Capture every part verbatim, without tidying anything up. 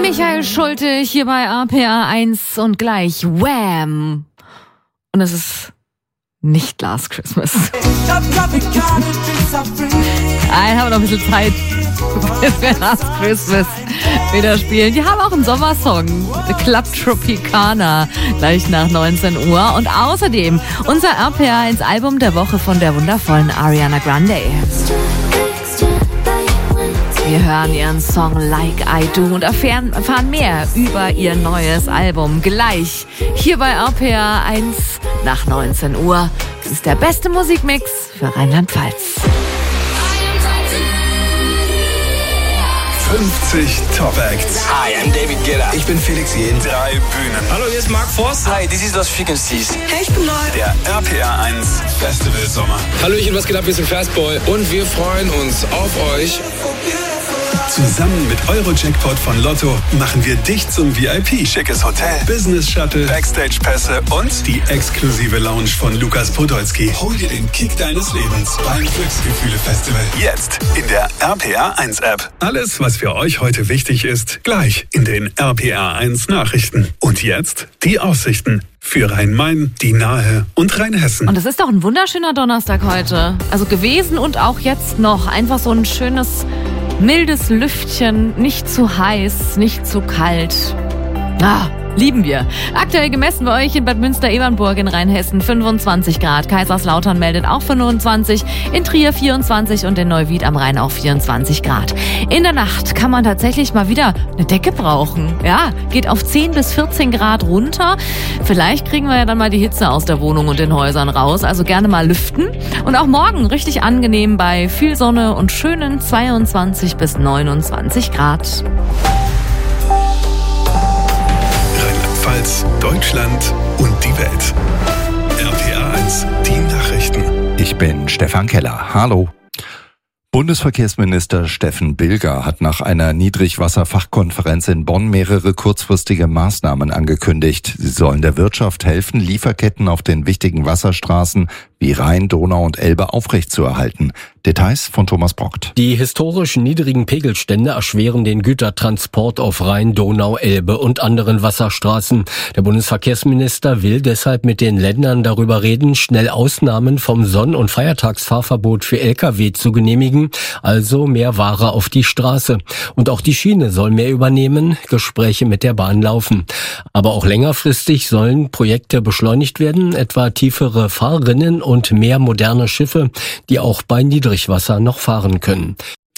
Michael Schulte hier bei R P R eins und gleich Wham! Und es ist nicht Last Christmas. Nein, haben wir noch ein bisschen Zeit, bis wir Last Christmas wieder spielen. Die haben auch einen Sommersong, Club Tropicana, gleich nach neunzehn Uhr. Und außerdem unser R P R eins Album der Woche von der wundervollen Ariana Grande. Wir hören ihren Song Like I Do und erfahren, erfahren mehr über ihr neues Album gleich hier bei R P R eins nach neunzehn Uhr. Das ist der beste Musikmix für Rheinland-Pfalz. fünfzig Top Acts. Hi, I'm David Guetta. Ich bin Felix Jähn. Drei Bühnen. Hallo, hier ist Mark Forst. Hi, this is Lost Frequencies. Hey, ich bin Neu. Der R P R eins Festival Sommer. Hallöchen, was geht ab? Wir sind Fastboy und wir freuen uns auf euch. Zusammen mit Euro-Jackpot von Lotto machen wir dich zum V I P. Schickes Hotel, Business-Shuttle, Backstage-Pässe und die exklusive Lounge von Lukas Podolski. Hol dir den Kick deines Lebens beim Glücksgefühle-Festival. Jetzt in der R P R eins App. Alles, was für euch heute wichtig ist, gleich in den R P R eins Nachrichten. Und jetzt die Aussichten für Rhein-Main, die Nahe und Rheinhessen. Und es ist doch ein wunderschöner Donnerstag heute. Also gewesen und auch jetzt noch. Einfach so ein schönes, mildes Lüftchen, nicht zu heiß, nicht zu kalt. Ah, lieben wir. Aktuell gemessen bei euch in Bad Münster-Ebernburg in Rheinhessen fünfundzwanzig Grad. Kaiserslautern meldet auch fünfundzwanzig, in Trier vierundzwanzig und in Neuwied am Rhein auch vierundzwanzig Grad. In der Nacht kann man tatsächlich mal wieder eine Decke brauchen. Ja, geht auf zehn bis vierzehn Grad runter. Vielleicht kriegen wir ja dann mal die Hitze aus der Wohnung und den Häusern raus. Also gerne mal lüften. Und auch morgen richtig angenehm bei viel Sonne und schönen zweiundzwanzig bis neunundzwanzig Grad. Rheinland-Pfalz, Deutschland und die Welt. R P R eins, die Nachrichten. Ich bin Stefan Keller. Hallo. Bundesverkehrsminister Steffen Bilger hat nach einer Niedrigwasserfachkonferenz in Bonn mehrere kurzfristige Maßnahmen angekündigt. Sie sollen der Wirtschaft helfen, Lieferketten auf den wichtigen Wasserstraßen wie Rhein, Donau und Elbe aufrechtzuerhalten. Details von Thomas Brockt. Die historisch niedrigen Pegelstände erschweren den Gütertransport auf Rhein, Donau, Elbe und anderen Wasserstraßen. Der Bundesverkehrsminister will deshalb mit den Ländern darüber reden, schnell Ausnahmen vom Sonn- und Feiertagsfahrverbot für L K W zu genehmigen, also mehr Ware auf die Straße. Und auch die Schiene soll mehr übernehmen, Gespräche mit der Bahn laufen. Aber auch längerfristig sollen Projekte beschleunigt werden, etwa tiefere Fahrrinnen und mehr moderne Schiffe, die auch bei Niedrigwasser noch fahren können.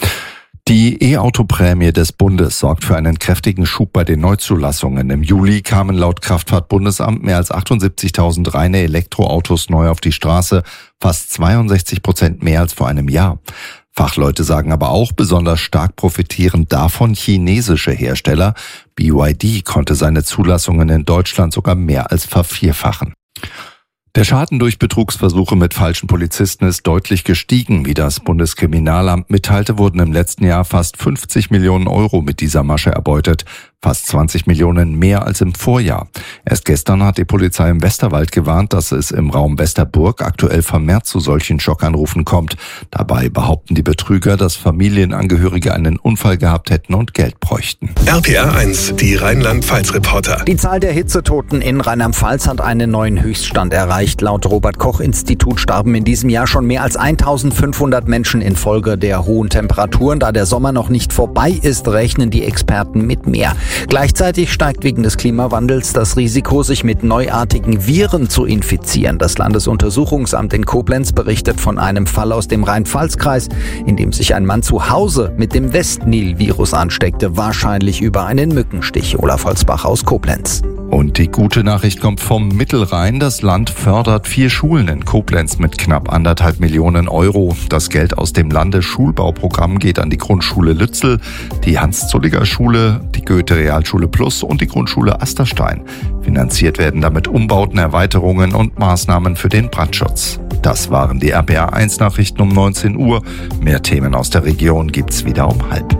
Die E-Auto-Prämie des Bundes sorgt für einen kräftigen Schub bei den Neuzulassungen. Im Juli kamen laut Kraftfahrtbundesamt mehr als achtundsiebzigtausend reine Elektroautos neu auf die Straße, fast zweiundsechzig Prozent mehr als vor einem Jahr. Fachleute sagen aber auch, besonders stark profitieren davon chinesische Hersteller. B Y D konnte seine Zulassungen in Deutschland sogar mehr als vervierfachen. Der Schaden durch Betrugsversuche mit falschen Polizisten ist deutlich gestiegen. Wie das Bundeskriminalamt mitteilte, wurden im letzten Jahr fast fünfzig Millionen Euro mit dieser Masche erbeutet. Fast zwanzig Millionen mehr als im Vorjahr. Erst gestern hat die Polizei im Westerwald gewarnt, dass es im Raum Westerburg aktuell vermehrt zu solchen Schockanrufen kommt. Dabei behaupten die Betrüger, dass Familienangehörige einen Unfall gehabt hätten und Geld bräuchten. R P R eins, die Rheinland-Pfalz-Reporter. Die Zahl der Hitzetoten in Rheinland-Pfalz hat einen neuen Höchststand erreicht. Laut Robert-Koch-Institut starben in diesem Jahr schon mehr als eintausendfünfhundert Menschen infolge der hohen Temperaturen. Da der Sommer noch nicht vorbei ist, rechnen die Experten mit mehr. Gleichzeitig steigt wegen des Klimawandels das Risiko, sich mit neuartigen Viren zu infizieren. Das Landesuntersuchungsamt in Koblenz berichtet von einem Fall aus dem Rhein-Pfalz-Kreis, in dem sich ein Mann zu Hause mit dem Westnil-Virus ansteckte, wahrscheinlich über einen Mückenstich. Olaf Holzbach aus Koblenz. Und die gute Nachricht kommt vom Mittelrhein. Das Land fördert vier Schulen in Koblenz mit knapp anderthalb Millionen Euro. Das Geld aus dem Landesschulbauprogramm geht an die Grundschule Lützel, die Hans-Zulliger-Schule, die Goethe-Realschule Plus und die Grundschule Asterstein. Finanziert werden damit Umbauten, Erweiterungen und Maßnahmen für den Brandschutz. Das waren die R P R eins Nachrichten um neunzehn Uhr. Mehr Themen aus der Region gibt's wieder um halb. Und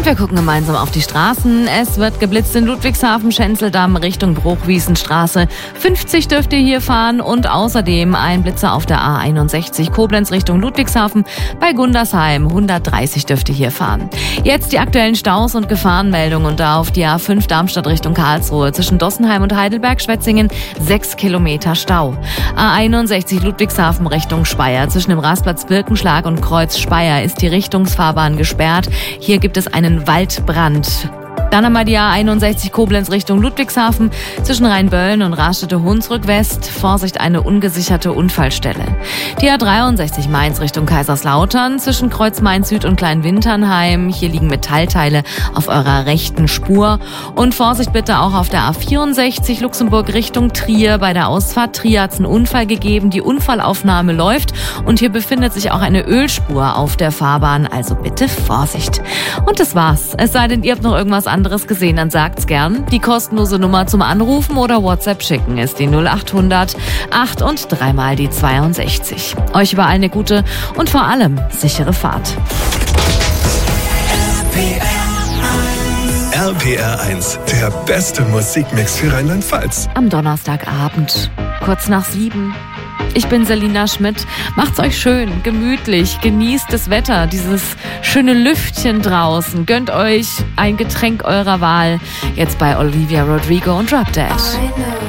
Und wir gucken gemeinsam auf die Straßen. Es wird geblitzt in Ludwigshafen, Schenzeldamm Richtung Bruchwiesenstraße. fünfzig dürft ihr hier fahren und außerdem ein Blitzer auf der A einundsechzig Koblenz Richtung Ludwigshafen. Bei Gundersheim hundertdreißig dürft ihr hier fahren. Jetzt die aktuellen Staus und Gefahrenmeldungen und da auf die A fünf Darmstadt Richtung Karlsruhe zwischen Dossenheim und Heidelberg-Schwetzingen sechs Kilometer Stau. A einundsechzig Ludwigshafen Richtung Speyer zwischen dem Rastplatz Birkenschlag und Kreuz Speyer ist die Richtungsfahrbahn gesperrt. Hier gibt es einen Waldbrand. Dann einmal die A einundsechzig Koblenz Richtung Ludwigshafen zwischen Rheinböllen und Raststätte-Hunsrück West. Vorsicht, eine ungesicherte Unfallstelle. Die A dreiundsechzig Mainz Richtung Kaiserslautern zwischen Kreuz Mainz Süd und Kleinwinternheim. Hier liegen Metallteile auf eurer rechten Spur. Und Vorsicht bitte auch auf der A vierundsechzig Luxemburg Richtung Trier. Bei der Ausfahrt Trier hat es einen Unfall gegeben. Die Unfallaufnahme läuft und hier befindet sich auch eine Ölspur auf der Fahrbahn. Also bitte Vorsicht. Und das war's. Es sei denn, ihr habt noch irgendwas anderes gesehen, dann sagt's gern. Die kostenlose Nummer zum Anrufen oder WhatsApp schicken ist die null acht hundert acht und dreimal die zweiundsechzig. Euch überall eine gute und vor allem sichere Fahrt. R P R eins, der beste Musikmix für Rheinland-Pfalz. Am Donnerstagabend, kurz nach sieben. Ich bin Selina Schmidt. Macht's euch schön, gemütlich, genießt das Wetter, dieses schöne Lüftchen draußen. Gönnt euch ein Getränk eurer Wahl. Jetzt bei Olivia Rodrigo und Drop Dead.